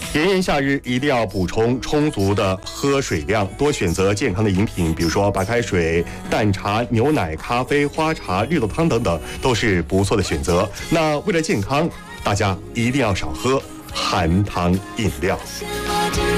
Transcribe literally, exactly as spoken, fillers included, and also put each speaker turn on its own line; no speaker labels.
炎炎夏日一定要补充充足的喝水量，多选择健康的饮品，比如说白开水、淡茶、牛奶、咖啡、花茶、绿豆汤等等，都是不错的选择。那为了健康，大家一定要少喝含糖饮料。